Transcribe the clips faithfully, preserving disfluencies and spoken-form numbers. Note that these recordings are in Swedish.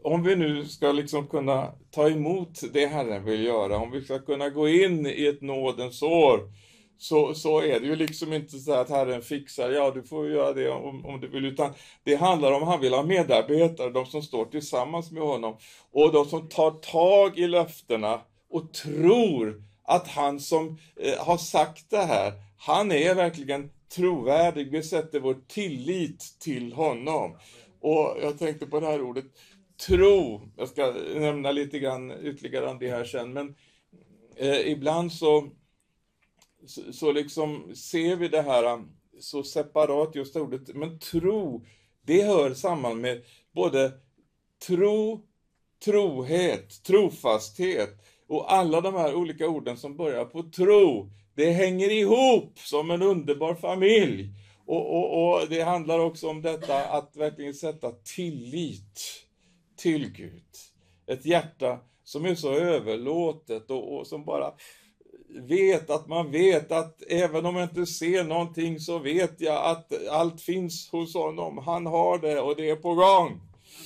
om vi nu ska liksom kunna ta emot det Herren vill göra, om vi ska kunna gå in i ett nådens år, så, så är det ju liksom inte så att Herren fixar, ja du får göra det om, om du vill, utan det handlar om att han vill ha medarbetare, de som står tillsammans med honom och de som tar tag i löftena och tror att han som eh, har sagt det här, han är verkligen trovärdig. Vi sätter vår tillit till honom. Och jag tänkte på det här ordet tro. Jag ska nämna lite grann ytterligare om det här sen. Men eh, ibland så, så, så liksom ser vi det här så separat, just ordet. Men tro, det hör samman med både tro, trohet, trofasthet. Och alla de här olika orden som börjar på tro, det hänger ihop som en underbar familj. Och, och, och det handlar också om detta att verkligen sätta tillit till Gud. Ett hjärta som är så överlåtet och, och som bara vet att man vet att även om jag inte ser någonting så vet jag att allt finns hos honom. Han har det och det är på gång.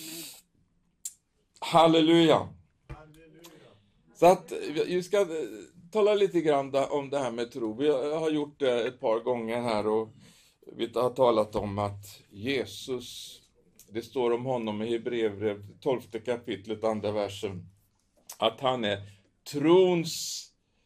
Halleluja. Så att vi ska tala lite grann om det här med tro. Vi har gjort det ett par gånger här och vi har talat om att Jesus, det står om honom i Hebreerbrevet tolfte kapitlet, andra versen, att han är trons,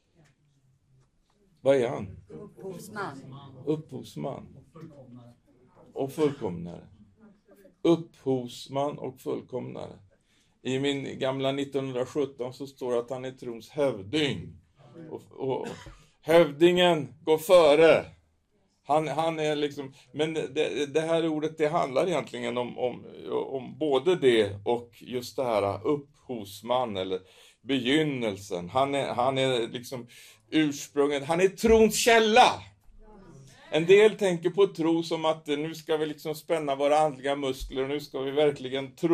vad är han? Upphovsman. Upphovsman. Och fullkomnare. Upphovsman och fullkomnare. I min gamla nittonhundrasjutton så står det att han är trons hövding. Och, och hövdingen går före. Han, han är liksom, men det, det här ordet, det handlar egentligen om, om, om både det och just det här upphovsman eller begynnelsen. Han är, han är liksom ursprunget, han är trons källa. En del tänker på tro som att nu ska vi liksom spänna våra andliga muskler och nu ska vi verkligen tro.